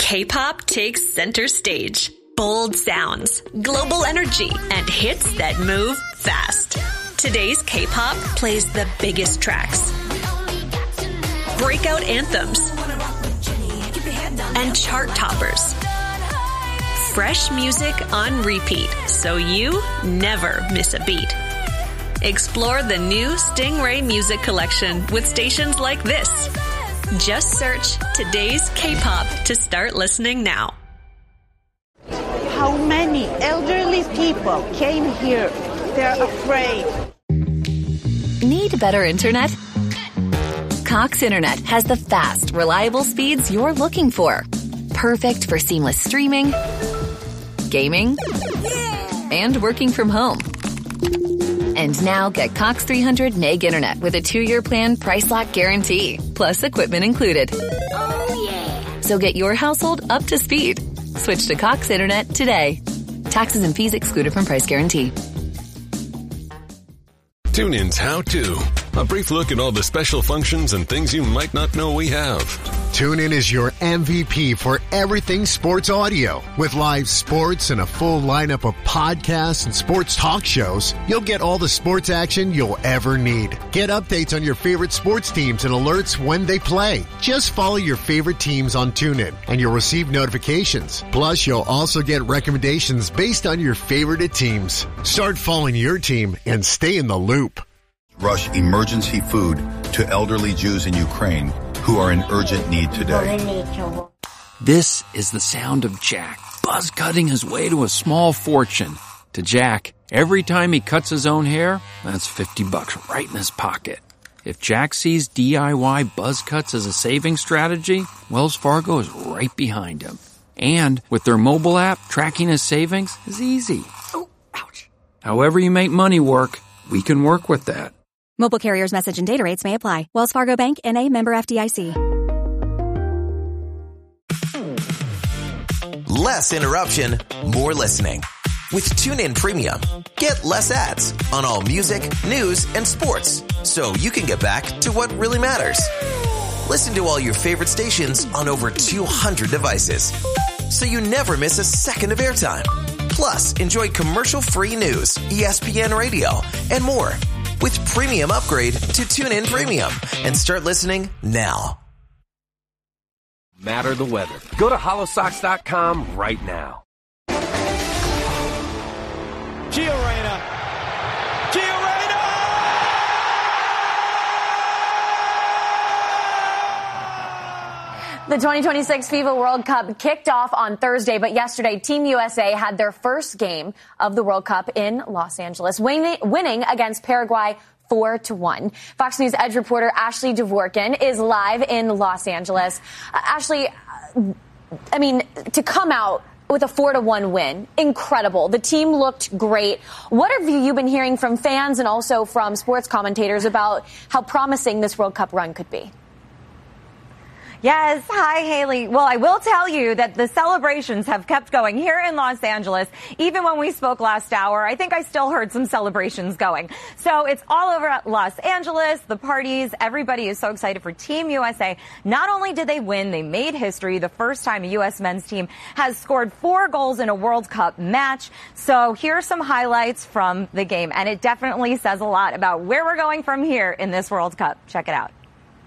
K-pop takes center stage. Bold sounds, global energy, and hits that move fast. Today's K-pop plays the biggest tracks, breakout anthems, and chart toppers. Fresh music on repeat, so you never miss a beat. Explore the new Stingray Music Collection with stations like this. Just search Today's K-pop to start listening now. How many elderly people came here? They're afraid. Need better internet? Cox Internet has the fast, reliable speeds you're looking for. Perfect for seamless streaming, gaming, and working from home. And now get Cox 300 meg internet with a 2-year plan price lock guarantee, plus equipment included. Oh, yeah. So get your household up to speed. Switch to Cox Internet today. Taxes and fees excluded from price guarantee. TuneIn's How To. A brief look at all the special functions and things you might not know we have. TuneIn is your MVP for everything sports audio. With live sports and a full lineup of podcasts and sports talk shows, you'll get all the sports action you'll ever need. Get updates on your favorite sports teams and alerts when they play. Just follow your favorite teams on TuneIn and you'll receive notifications. Plus, you'll also get recommendations based on your favorite teams. Start following your team and stay in the loop. Rush emergency food to elderly Jews in Ukraine who are in urgent need today. This is the sound of Jack, buzz cutting his way to a small fortune. To Jack, every time he cuts his own hair, that's $50 right in his pocket. If Jack sees DIY buzz cuts as a saving strategy, Wells Fargo is right behind him. And with their mobile app, tracking his savings is easy. Oh, ouch. However you make money work, we can work with that. Mobile carriers' message and data rates may apply. Wells Fargo Bank, N.A., member FDIC. Less interruption, more listening. With TuneIn Premium, get less ads on all music, news, and sports, so you can get back to what really matters. Listen to all your favorite stations on over 200 devices, so you never miss a second of airtime. Plus, enjoy commercial-free news, ESPN Radio, and more. With Premium Upgrade to TuneIn Premium and start listening now. Matter the weather. Go to HoloSocks.com right now. Gio Reyna. The 2026 FIFA World Cup kicked off on Thursday, but yesterday Team USA had their first game of the World Cup in Los Angeles, winning against Paraguay 4-1. Fox News Edge reporter Ashley Dvorkin is live in Los Angeles. Ashley, I mean, to come out with a 4-1 win, incredible. The team looked great. What have you been hearing from fans and also from sports commentators about how promising this World Cup run could be? Yes. Hi, Haley. Well, I will tell you that the celebrations have kept going here in Los Angeles. Even when we spoke last hour, I think I still heard some celebrations going. So it's all over Los Angeles, the parties. Everybody is so excited for Team USA. Not only did they win, they made history. The first time a U.S. men's team has scored 4 goals in a World Cup match. So here are some highlights from the game. And it definitely says a lot about where we're going from here in this World Cup. Check it out.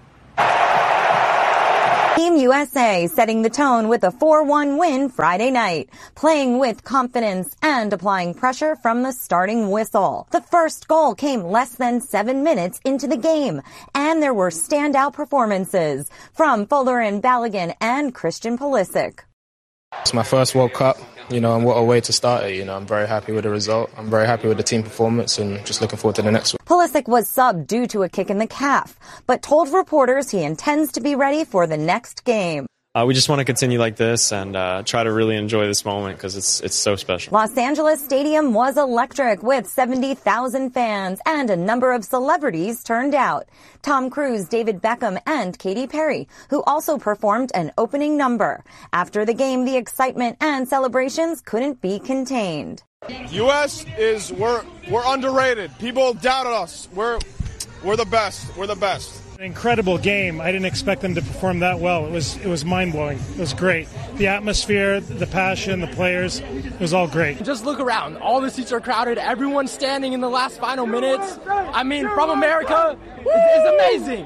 Team USA setting the tone with a 4-1 win Friday night, playing with confidence and applying pressure from the starting whistle. The first goal came less than 7 minutes into the game, and there were standout performances from Folarin Balogun and Christian Pulisic. It's my first World Cup, and what a way to start it. I'm very happy with the result. I'm very happy with the team performance and just looking forward to the next one. Pulisic was subbed due to a kick in the calf, but told reporters he intends to be ready for the next game. We just want to continue like this and try to really enjoy this moment because it's so special. Los Angeles Stadium was electric with 70,000 fans and a number of celebrities turned out. Tom Cruise, David Beckham, and Katy Perry, who also performed an opening number. After the game, the excitement and celebrations couldn't be contained. U.S. we're underrated. People doubted us. We're the best. We're the best. Incredible game. I didn't expect them to perform that well. It was mind-blowing. It was great. The atmosphere, the passion, the players, it was all great. Just look around. All the seats are crowded. Everyone's standing in the last final minutes. I mean, from America, it's amazing.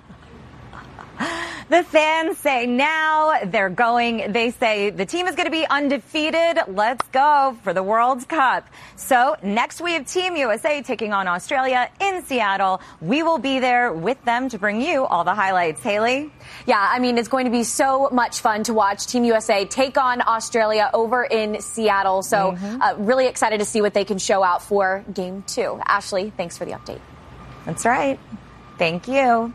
The fans say now they say the team is going to be undefeated. Let's go for the World Cup. So next we have Team USA taking on Australia in Seattle. We will be there with them to bring you all the highlights. Haley? Yeah, I mean, it's going to be so much fun to watch Team USA take on Australia over in Seattle. So really excited to see what they can show out for Game 2. Ashley, thanks for the update. That's right. Thank you.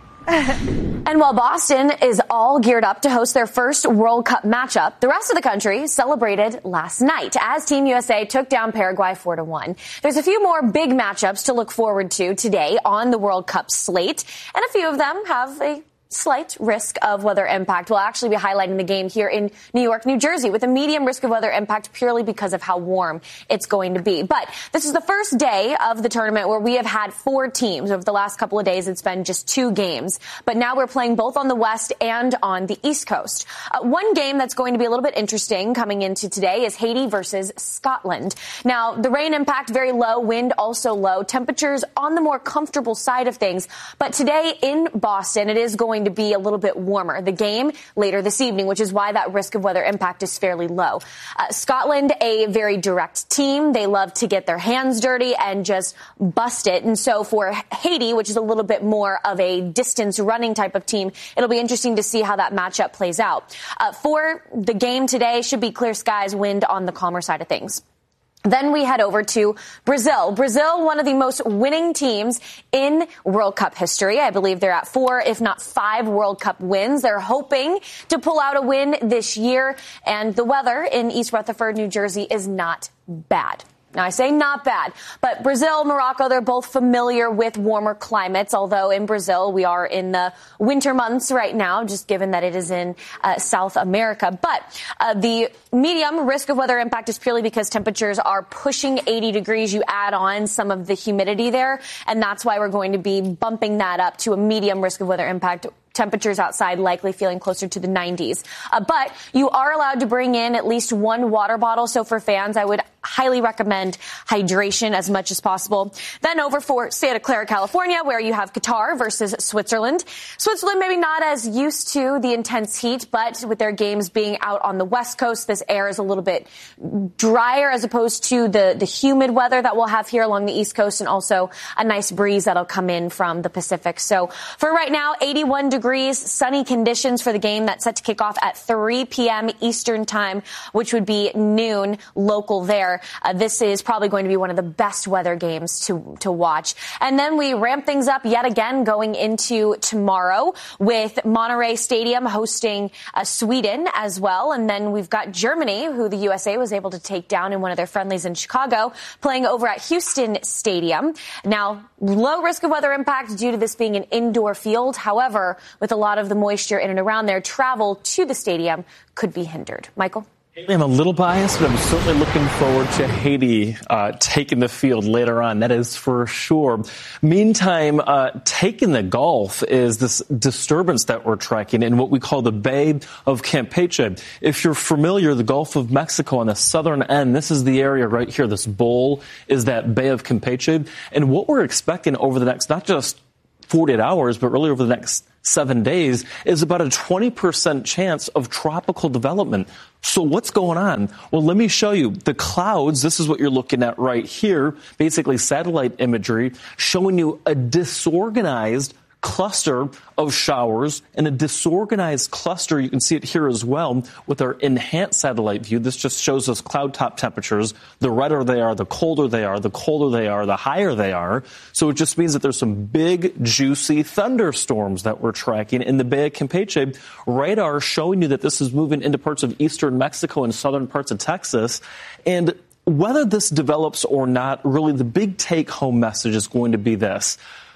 And while Boston is all geared up to host their first World Cup matchup, the rest of the country celebrated last night as Team USA took down Paraguay 4-1. There's a few more big matchups to look forward to today on the World Cup slate, and a few of them have a slight risk of weather impact. We'll actually be highlighting the game here in New York, New Jersey with a medium risk of weather impact purely because of how warm it's going to be. But this is the first day of the tournament where we have had 4 teams. Over the last couple of days, it's been just 2 games. But now we're playing both on the West and on the East Coast. One game that's going to be a little bit interesting coming into today is Haiti versus Scotland. Now, the rain impact very low, wind also low, temperatures on the more comfortable side of things. But today in Boston, it is going to be a little bit warmer. The game later this evening, which is why that risk of weather impact is fairly low. Scotland, a very direct team. They love to get their hands dirty and just bust it. And so for Haiti, which is a little bit more of a distance running type of team, it'll be interesting to see how that matchup plays out. For the game today, should be clear skies, wind on the calmer side of things. Then we head over to Brazil. Brazil, one of the most winning teams in World Cup history. I believe they're at 4, if not 5 World Cup wins. They're hoping to pull out a win this year. And the weather in East Rutherford, New Jersey is not bad. Now, I say not bad, but Brazil, Morocco, they're both familiar with warmer climates, although in Brazil we are in the winter months right now, just given that it is in South America. But the medium risk of weather impact is purely because temperatures are pushing 80 degrees. You add on some of the humidity there, and that's why we're going to be bumping that up to a medium risk of weather impact. Temperatures outside likely feeling closer to the 90s. But you are allowed to bring in at least 1 water bottle. So for fans, I would highly recommend hydration as much as possible. Then over for Santa Clara, California, where you have Qatar versus Switzerland. Switzerland maybe not as used to the intense heat, but with their games being out on the West Coast, this air is a little bit drier as opposed to the humid weather that we'll have here along the East Coast, and also a nice breeze that'll come in from the Pacific. So for right now, 81 degrees, sunny conditions for the game that's set to kick off at 3 p.m. Eastern time, which would be noon local there. This is probably going to be one of the best weather games to watch. And then we ramp things up yet again going into tomorrow with Monterey Stadium hosting Sweden as well. And then we've got Germany, who the USA was able to take down in one of their friendlies in Chicago, playing over at Houston Stadium. Now, low risk of weather impact due to this being an indoor field. However, with a lot of the moisture in and around there, travel to the stadium could be hindered. Michael? I'm a little biased, but I'm certainly looking forward to Haiti taking the field later on. That is for sure. Meantime, taking the Gulf is this disturbance that we're tracking in what we call the Bay of Campeche. If you're familiar, the Gulf of Mexico on the southern end, this is the area right here. This bowl is that Bay of Campeche. And what we're expecting over the next, not just 48 hours, but really over the next 7 days, is about a 20% chance of tropical development. So what's going on? Well, let me show you. The clouds, this is what you're looking at right here, basically satellite imagery, showing you a disorganized cluster of showers and a disorganized cluster. You can see it here as well with our enhanced satellite view. This just shows us cloud top temperatures. The redder they are, the colder they are, the colder they are, the higher they are. So it just means that there's some big, juicy thunderstorms that we're tracking in the Bay of Campeche. Radar showing you that this is moving into parts of eastern Mexico and southern parts of Texas. And whether this develops or not, really the big take-home message is going to be this.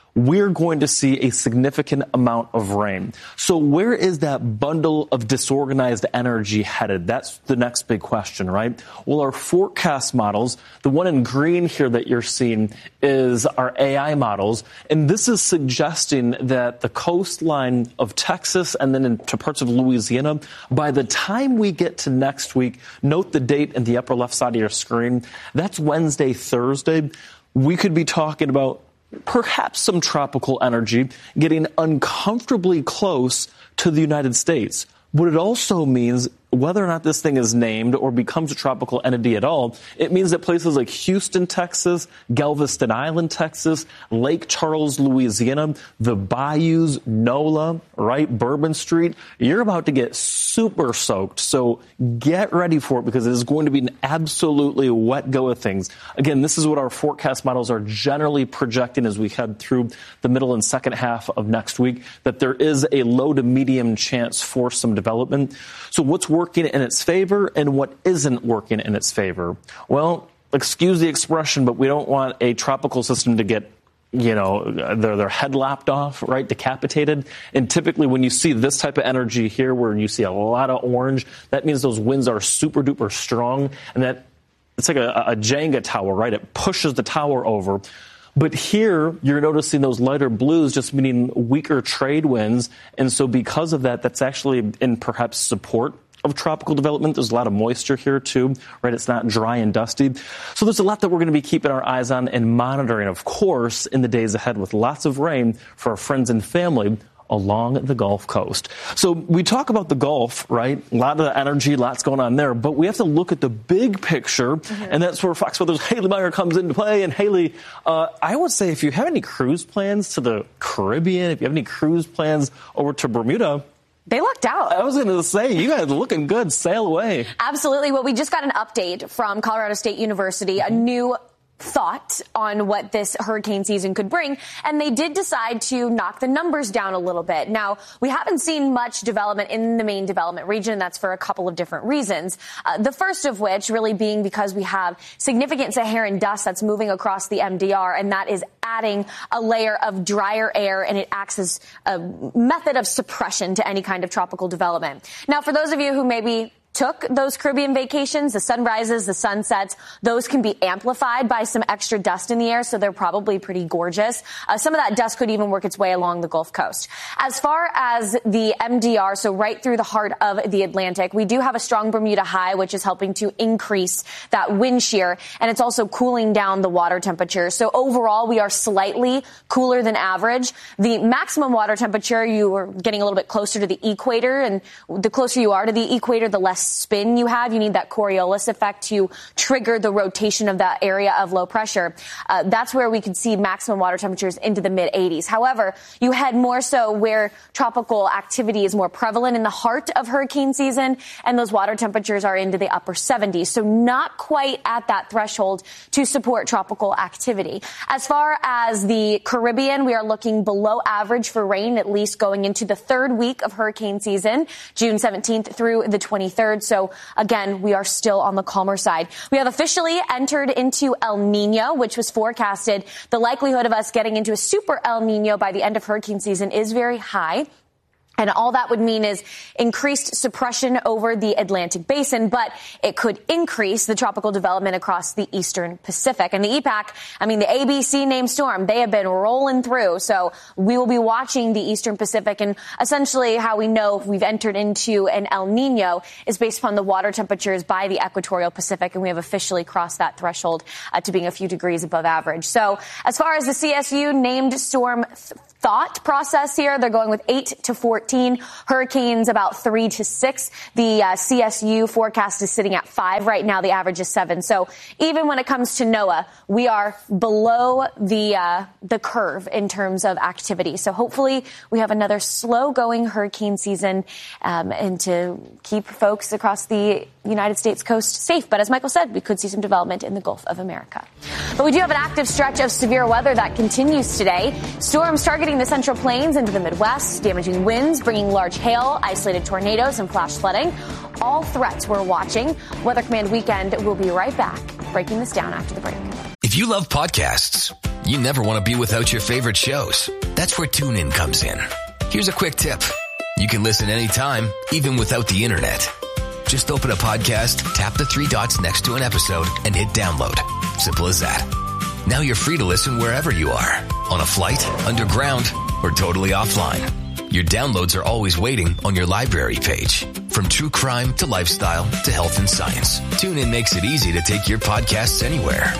we're going to see a significant amount of rain. So where is that bundle of disorganized energy headed? That's the next big question, right? Well, our forecast models, the one in green here that you're seeing is our AI models. And this is suggesting that the coastline of Texas and then into parts of Louisiana, by the time we get to next week, note the date in the upper left side of your screen, that's Wednesday, Thursday, we could be talking about perhaps some tropical energy getting uncomfortably close to the United States. What it also means, whether or not this thing is named or becomes a tropical entity at all, it means that places like Houston, Texas, Galveston Island, Texas, Lake Charles, Louisiana, the bayous, NOLA, right, Bourbon Street, you're about to get super soaked. So get ready for it because it is going to be an absolutely wet go of things. Again, this is what our forecast models are generally projecting as we head through the middle and second half of next week, that there is a low to medium chance for some development. So what's working in its favor and what isn't working in its favor? Well, excuse the expression, but we don't want a tropical system to get, their head lopped off, right, decapitated. And typically when you see this type of energy here where you see a lot of orange, that means those winds are super duper strong and that it's like a Jenga tower, right? It pushes the tower over. But here, you're noticing those lighter blues just meaning weaker trade winds. And so because of that, that's actually in perhaps support of tropical development. There's a lot of moisture here, too, right? It's not dry and dusty. So there's a lot that we're going to be keeping our eyes on and monitoring, of course, in the days ahead with lots of rain for our friends and family along the Gulf Coast. So we talk about the Gulf, right? A lot of energy, lots going on there, but we have to look at the big picture, and that's where Fox Weather's Haley Meyer comes into play. And Haley, I would say if you have any cruise plans to the Caribbean, if you have any cruise plans over to Bermuda, they lucked out. I was going to say, you guys are looking good. Sail away. Absolutely. Well, we just got an update from Colorado State University, a new thought on what this hurricane season could bring, and they did decide to knock the numbers down a little bit. Now, we haven't seen much development in the main development region. That's for a couple of different reasons. The first of which really being because we have significant Saharan dust that's moving across the MDR, and that is adding a layer of drier air, and it acts as a method of suppression to any kind of tropical development. Now, for those of you who maybe took those Caribbean vacations, the sunrises, the sunsets, those can be amplified by some extra dust in the air, so they're probably pretty gorgeous. Some of that dust could even work its way along the Gulf Coast. As far as the MDR, so right through the heart of the Atlantic, we do have a strong Bermuda high, which is helping to increase that wind shear, and it's also cooling down the water temperature. So overall, we are slightly cooler than average. The maximum water temperature, you are getting a little bit closer to the equator, and the closer you are to the equator, the less spin you have. You need that Coriolis effect to trigger the rotation of that area of low pressure. That's where we could see maximum water temperatures into the mid-80s. However, you head more so where tropical activity is more prevalent in the heart of hurricane season, and those water temperatures are into the upper 70s. So not quite at that threshold to support tropical activity. As far as the Caribbean, we are looking below average for rain, at least going into the third week of hurricane season, June 17th through the 23rd. So again, we are still on the calmer side. We have officially entered into El Nino, which was forecasted. The likelihood of us getting into a super El Nino by the end of hurricane season is very high. And all that would mean is increased suppression over the Atlantic basin, but it could increase the tropical development across the eastern Pacific. And the EPAC, the ABC named storm, they have been rolling through. So we will be watching the eastern Pacific. And essentially how we know if we've entered into an El Nino is based upon the water temperatures by the equatorial Pacific. And we have officially crossed that threshold to being a few degrees above average. So as far as the CSU named storm thought process here, they're going with 8 to 14, hurricanes about 3 to 6. The CSU forecast is sitting at 5 right now. The average is 7. So even when it comes to NOAA, we are below the curve in terms of activity. So hopefully we have another slow-going hurricane season and to keep folks across the United States coast safe. But as Michael said, we could see some development in the Gulf of America. But we do have an active stretch of severe weather that continues today. Storms targeting the Central Plains into the Midwest, damaging winds, bringing large hail, isolated tornadoes, and flash flooding. All threats we're watching. Weather Command Weekend will be right back, breaking this down after the break. If you love podcasts, you never want to be without your favorite shows. That's where TuneIn comes in. Here's a quick tip. You can listen anytime, even without the internet. Just open a podcast, tap the 3 dots next to an episode, and hit download. Simple as that. Now you're free to listen wherever you are. On a flight, underground, or totally offline. Your downloads are always waiting on your library page. From true crime to lifestyle to health and science, TuneIn makes it easy to take your podcasts anywhere.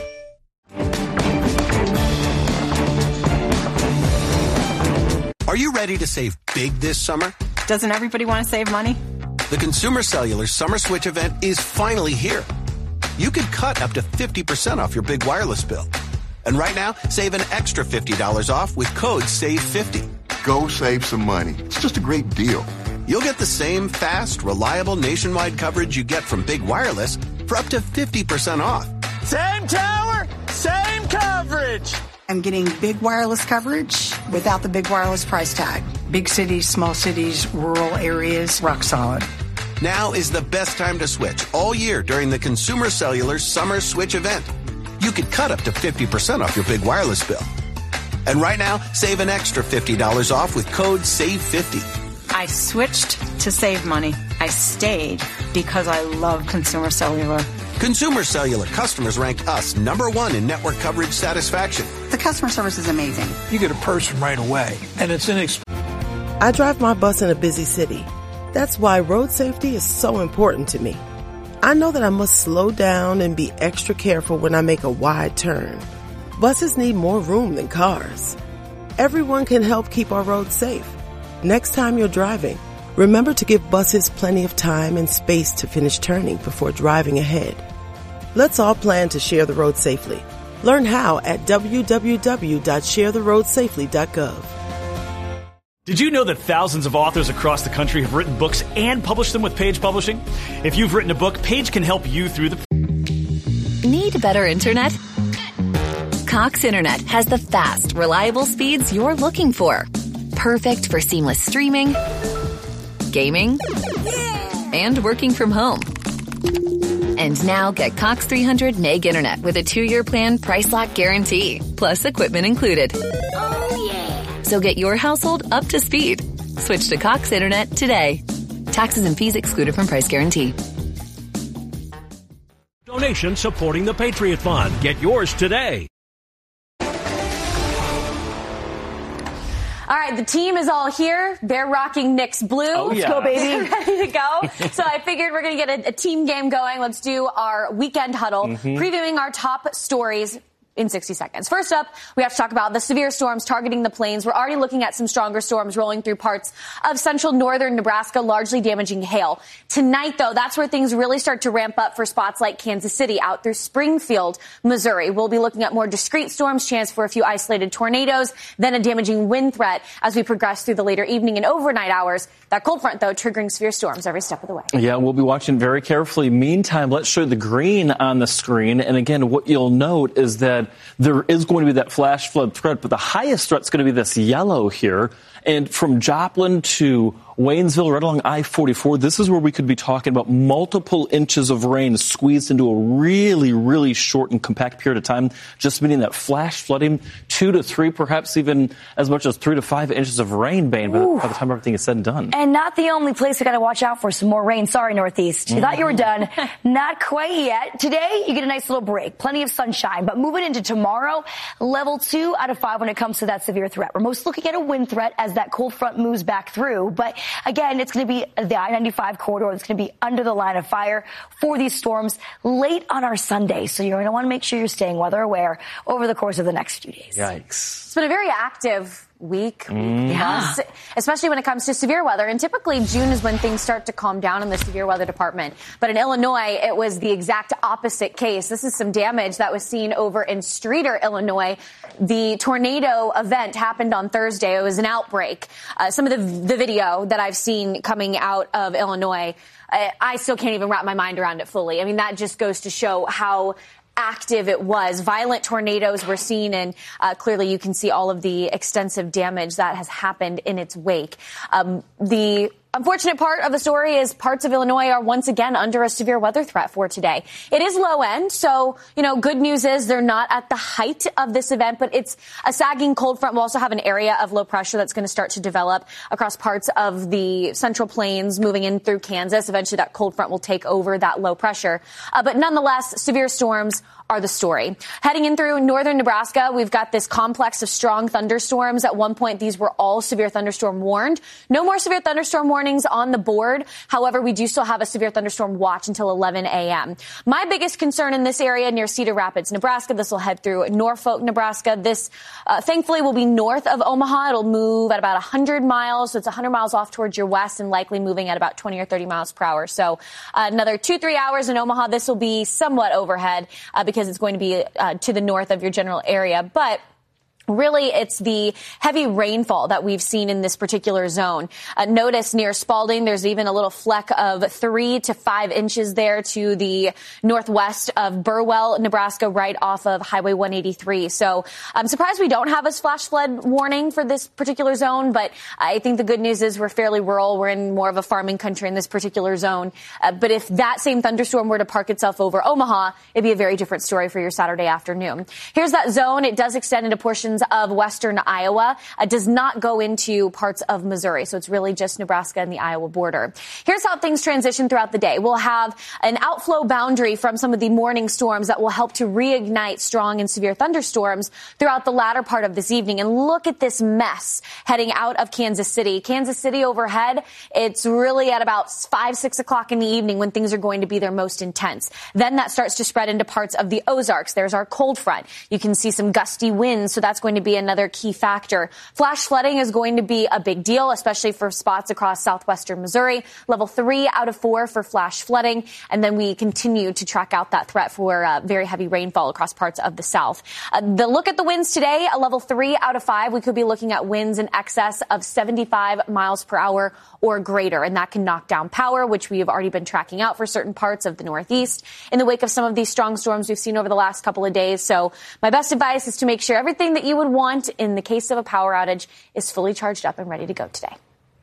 Are you ready to save big this summer? Doesn't everybody want to save money? The Consumer Cellular Summer Switch event is finally here. You could cut up to 50% off your big wireless bill. And right now, save an extra $50 off with code SAVE50. Go save some money. It's just a great deal. You'll get the same fast, reliable nationwide coverage you get from big wireless for up to 50% off. Same tower, same coverage. I'm getting big wireless coverage without the big wireless price tag. Big cities, small cities, rural areas, rock solid. Now is the best time to switch all year during the Consumer Cellular Summer Switch event. You could cut up to 50% off your big wireless bill. And right now, save an extra $50 off with code SAVE50. I switched to save money. I stayed because I love Consumer Cellular. Consumer Cellular customers ranked us #1 in network coverage satisfaction. The customer service is amazing. You get a person right away, and it's inexpensive. I drive my bus in a busy city. That's why road safety is so important to me. I know that I must slow down and be extra careful when I make a wide turn. Buses need more room than cars. Everyone can help keep our roads safe. Next time you're driving, remember to give buses plenty of time and space to finish turning before driving ahead. Let's all plan to share the road safely. Learn how at www.sharetheroadsafely.gov. Did you know that thousands of authors across the country have written books and published them with Page Publishing? If you've written a book, Page can help you through the... Need better internet? Cox Internet has the fast, reliable speeds you're looking for. Perfect for seamless streaming, gaming, and working from home. And now get Cox 300 meg internet with a 2-year plan price lock guarantee, plus equipment included. Oh, yeah. So get your household up to speed. Switch to Cox Internet today. Taxes and fees excluded from price guarantee. Donation supporting the Patriot Fund. Get yours today. All right, the team is all here. They're rocking Knicks blue. Oh, yeah. Let's go, baby. Ready to go. So I figured we're going to get a team game going. Let's do our weekend huddle, previewing our top stories in 60 seconds. First up, we have to talk about the severe storms targeting the plains. We're already looking at some stronger storms rolling through parts of central northern Nebraska, largely damaging hail. Tonight, though, that's where things really start to ramp up for spots like Kansas City out through Springfield, Missouri. We'll be looking at more discrete storms, chance for a few isolated tornadoes, then a damaging wind threat as we progress through the later evening and overnight hours. That cold front, though, triggering severe storms every step of the way. Yeah, we'll be watching very carefully. Meantime, let's show the green on the screen. And again, what you'll note is that there is going to be that flash flood threat, but the highest threat is going to be this yellow here. And from Joplin to Waynesville, right along I-44, this is where we could be talking about multiple inches of rain squeezed into a really, really short and compact period of time, just meaning that flash flooding, 2 to 3, perhaps even as much as 3 to 5 inches of rain, Bane, by the time everything is said and done. And not the only place we got to watch out for some more rain. Sorry, Northeast. You thought you were done. Not quite yet. Today, you get a nice little break. Plenty of sunshine. But moving into tomorrow, level 2 out of 5 when it comes to that severe threat. We're most looking at a wind threat as that cold front moves back through. But again, it's going to be the I-95 corridor. It's going to be under the line of fire for these storms late on our Sunday. So you're going to want to make sure you're staying weather aware over the course of the next few days. Yikes. It's been a very active week, especially when it comes to severe weather. And typically June is when things start to calm down in the severe weather department. But in Illinois, it was the exact opposite case. This is some damage that was seen over in Streator, Illinois. The tornado event happened on Thursday. It was an outbreak. Some of the video that I've seen coming out of Illinois, I still can't even wrap my mind around it fully. I mean, that just goes to show how active it was. Violent tornadoes were seen, and clearly you can see all of the extensive damage that has happened in its wake. The Unfortunate part of the story is parts of Illinois are once again under a severe weather threat for today. It is low end, so, good news is they're not at the height of this event, but it's a sagging cold front. We'll also have an area of low pressure that's going to start to develop across parts of the Central Plains, moving in through Kansas. Eventually, that cold front will take over that low pressure. But nonetheless, severe storms are the story. Heading in through northern Nebraska, we've got this complex of strong thunderstorms. At one point, these were all severe thunderstorm warned. No more severe thunderstorm warnings on the board. However, we do still have a severe thunderstorm watch until 11 a.m. My biggest concern in this area near Cedar Rapids, Nebraska, this will head through Norfolk, Nebraska. This, thankfully, will be north of Omaha. It'll move at about 100 miles. So it's 100 miles off towards your west and likely moving at about 20 or 30 miles per hour. So another 2-3 hours in Omaha. This will be somewhat overhead because it's going to be to the north of your general area. But really, it's the heavy rainfall that we've seen in this particular zone. Notice near Spalding, there's even a little fleck of 3 to 5 inches there to the northwest of Burwell, Nebraska, right off of Highway 183. So I'm surprised we don't have a flash flood warning for this particular zone, but I think the good news is we're fairly rural. We're in more of a farming country in this particular zone. But if that same thunderstorm were to park itself over Omaha, it'd be a very different story for your Saturday afternoon. Here's that zone. It does extend into portions of western Iowa. It does not go into parts of Missouri, so it's really just Nebraska and the Iowa border. Here's how things transition throughout the day. We'll have an outflow boundary from some of the morning storms that will help to reignite strong and severe thunderstorms throughout the latter part of this evening. And look at this mess heading out of Kansas City. Kansas City overhead, it's really at about 5-6 o'clock in the evening when things are going to be their most intense. Then that starts to spread into parts of the Ozarks. There's our cold front. You can see some gusty winds, so that's going to be another key factor. Flash flooding is going to be a big deal, especially for spots across southwestern Missouri. Level 3 out of 4 for flash flooding. And then we continue to track out that threat for very heavy rainfall across parts of the south. The look at the winds today, a level 3 out of 5. We could be looking at winds in excess of 75 miles per hour or greater. And that can knock down power, which we have already been tracking out for certain parts of the Northeast in the wake of some of these strong storms we've seen over the last couple of days. So my best advice is to make sure everything that you would want in the case of a power outage is fully charged up and ready to go today.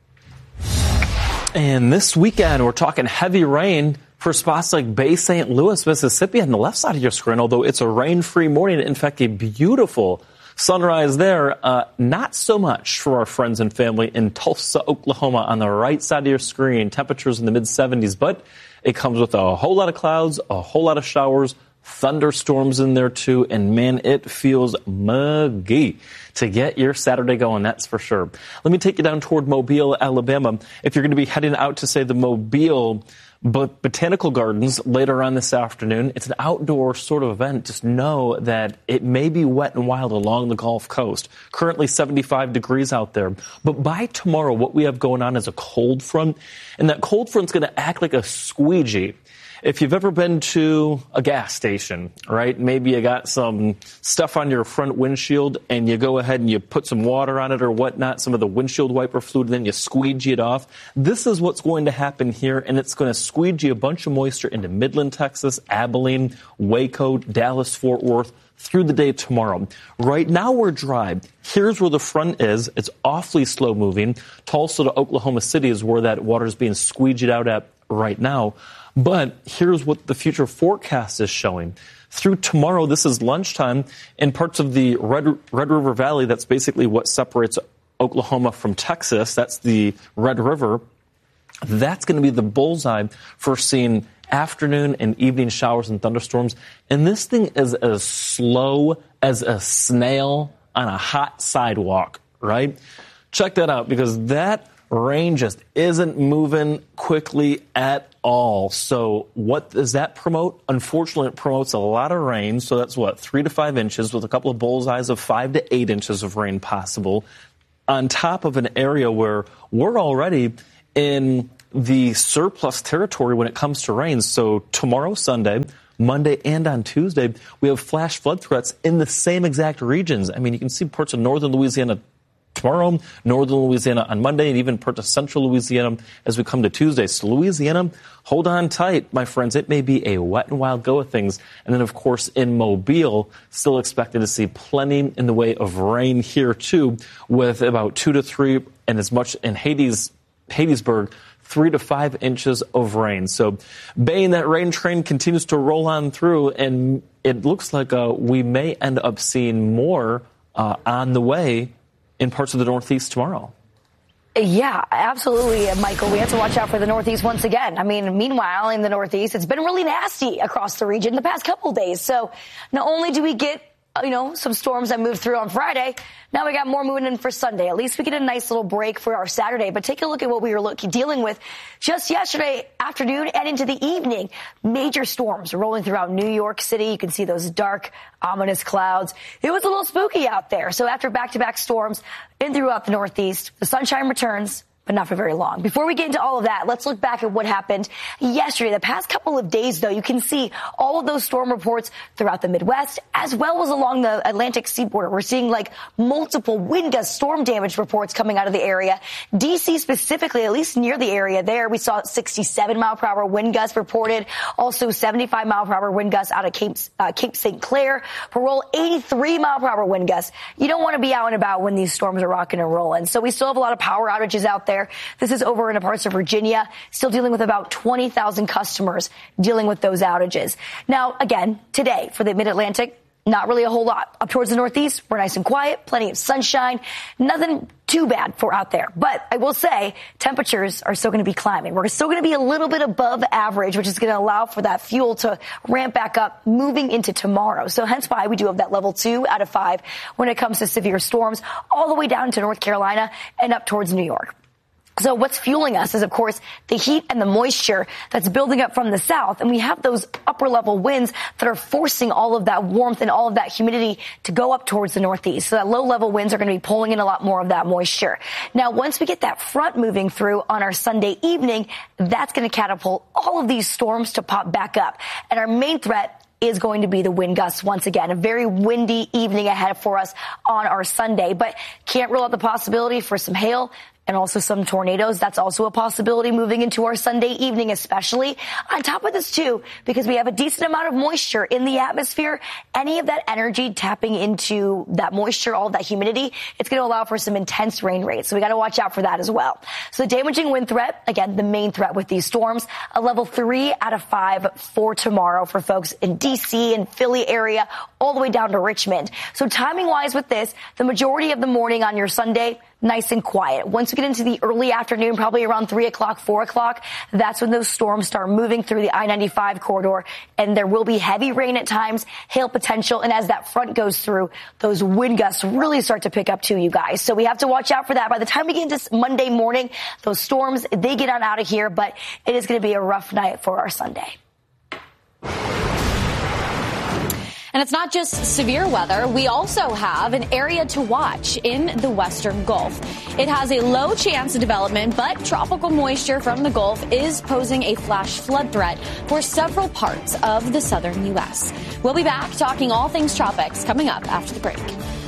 And this weekend, we're talking heavy rain for spots like Bay St. Louis, Mississippi, on the left side of your screen, although it's a rain-free morning. In fact, a beautiful sunrise there. Not so much for our friends and family in Tulsa, Oklahoma, on the right side of your screen. Temperatures in the mid-70s, but it comes with a whole lot of clouds, a whole lot of showers, thunderstorms in there too, and man, it feels muggy to get your Saturday going, that's for sure. Let me take you down toward Mobile, Alabama. If you're going to be heading out to, say, the Mobile Botanical Gardens later on this afternoon, it's an outdoor sort of event. Just know that it may be wet and wild along the Gulf Coast. Currently 75 degrees out there. But by tomorrow, what we have going on is a cold front, and that cold front's going to act like a squeegee. If you've ever been to a gas station, right, maybe you got some stuff on your front windshield and you go ahead and you put some water on it or whatnot, some of the windshield wiper fluid, and then you squeegee it off. This is what's going to happen here, and it's going to squeegee a bunch of moisture into Midland, Texas, Abilene, Waco, Dallas, Fort Worth, through the day tomorrow. Right now we're dry. Here's where the front is. It's awfully slow moving. Tulsa to Oklahoma City is where that water is being squeegeed out at right now. But here's what the future forecast is showing. Through tomorrow, this is lunchtime, in parts of the Red River Valley, that's basically what separates Oklahoma from Texas. That's the Red River. That's going to be the bullseye for seeing afternoon and evening showers and thunderstorms. And this thing is as slow as a snail on a hot sidewalk, right? Check that out, because that rain just isn't moving quickly at all. So what does that promote? Unfortunately, it promotes a lot of rain. So that's 3 to 5 inches, with a couple of bullseyes of 5 to 8 inches of rain possible, on top of an area where we're already in the surplus territory when it comes to rain. So tomorrow, Sunday, Monday, and on Tuesday, we have flash flood threats in the same exact regions. I mean, you can see parts of northern Louisiana tomorrow, northern Louisiana on Monday, and even parts of central Louisiana as we come to Tuesday. So Louisiana, hold on tight, my friends. It may be a wet and wild go of things. And then, of course, in Mobile, still expected to see plenty in the way of rain here, too, with about 2 to 3 and as much in Hades Hattiesburg, 3 to 5 inches of rain. So, Bain, that rain train continues to roll on through, and it looks like we may end up seeing more on the way in parts of the Northeast tomorrow. Yeah, absolutely, Michael. We have to watch out for the Northeast once again. I mean, meanwhile, in the Northeast, it's been really nasty across the region the past couple of days. So not only do we get, some storms that moved through on Friday, now we got more moving in for Sunday. At least we get a nice little break for our Saturday. But take a look at what we were dealing with just yesterday afternoon and into the evening. Major storms rolling throughout New York City. You can see those dark, ominous clouds. It was a little spooky out there. So after back-to-back storms in throughout the Northeast, the sunshine returns, but not for very long. Before we get into all of that, let's look back at what happened yesterday. The past couple of days, though, you can see all of those storm reports throughout the Midwest, as well as along the Atlantic seaboard. We're seeing multiple wind gust storm damage reports coming out of the area. D.C. specifically, at least near the area there, we saw 67 mile per hour wind gusts reported. Also 75 mile per hour wind gusts out of Cape St. Clair. Parole, 83 mile per hour wind gusts. You don't want to be out and about when these storms are rocking and rolling. So we still have a lot of power outages out there. This is over in parts of Virginia, still dealing with about 20,000 customers dealing with those outages. Now, again, today for the Mid-Atlantic, not really a whole lot. Up towards the Northeast, we're nice and quiet, plenty of sunshine, nothing too bad for out there. But I will say temperatures are still going to be climbing. We're still going to be a little bit above average, which is going to allow for that fuel to ramp back up moving into tomorrow. So hence why we do have that level 2 out of 5 when it comes to severe storms all the way down to North Carolina and up towards New York. So what's fueling us is, of course, the heat and the moisture that's building up from the south. And we have those upper level winds that are forcing all of that warmth and all of that humidity to go up towards the Northeast. So that low level winds are going to be pulling in a lot more of that moisture. Now, once we get that front moving through on our Sunday evening, that's going to catapult all of these storms to pop back up. And our main threat is going to be the wind gusts once again. A very windy evening ahead for us on our Sunday, but can't rule out the possibility for some hail and also some tornadoes. That's also a possibility moving into our Sunday evening, especially. On top of this, too, because we have a decent amount of moisture in the atmosphere, any of that energy tapping into that moisture, all of that humidity, it's going to allow for some intense rain rates. So we got to watch out for that as well. So the damaging wind threat, again, the main threat with these storms, a level 3 out of 5 for tomorrow for folks in D.C. and Philly area, all the way down to Richmond. So timing-wise with this, the majority of the morning on your Sunday, nice and quiet. Once we get into the early afternoon, probably around 3 o'clock, 4 o'clock, that's when those storms start moving through the I-95 corridor, and there will be heavy rain at times, hail potential, and as that front goes through, those wind gusts really start to pick up too, you guys. So we have to watch out for that. By the time we get into Monday morning, those storms, they get on out of here, but it is going to be a rough night for our Sunday. And it's not just severe weather. We also have an area to watch in the western Gulf. It has a low chance of development, but tropical moisture from the Gulf is posing a flash flood threat for several parts of the southern U.S. We'll be back talking all things tropics coming up after the break.